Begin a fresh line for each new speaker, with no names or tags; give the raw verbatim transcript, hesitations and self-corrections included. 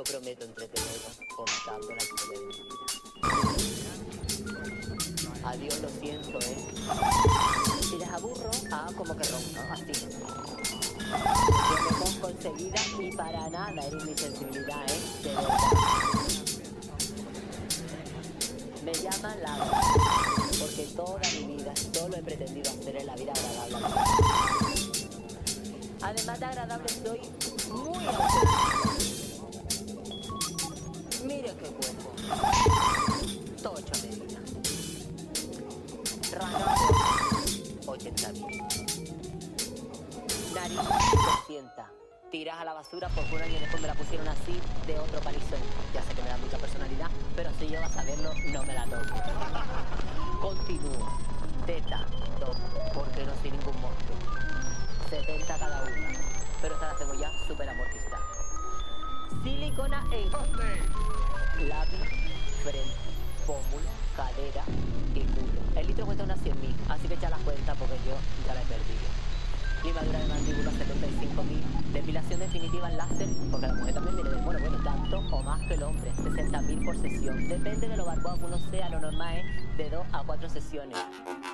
Yo prometo entreteneros contando la historia de mi vida. Adiós, lo siento, ¿eh? Si les aburro, ah, como que ronca, así. Yo me pongo enseguida y para nada eres mi sensibilidad, ¿eh? De verdad. Me llaman Laura, porque toda mi vida solo he pretendido hacer la vida agradable a la gente. Además de agradable, soy muy auténtica. Mire qué cuerpo. Tocho medida. Rango ochenta mil. Nariz doscientos. Tiras a la basura porque un año después me la pusieron así de otro palizón. Ya sé que me da mucha personalidad, pero si llego a saberlo, no me la toco. Continúo. Teta, top, porque no soy ningún monstruo. setenta cada una, pero esta la hacemos ya súper amortizada. Silicona en lápiz, frente, pómulo, cadera y culo. El litro cuesta unas cien mil, así que echa las cuentas porque yo ya la he perdido. Limadura de mandíbula setenta y cinco mil, depilación definitiva en láser, porque la mujer también viene del mono, bueno, tanto o más que el hombre, sesenta mil por sesión. Depende de lo barbado que uno sea, lo normal es de dos a cuatro sesiones.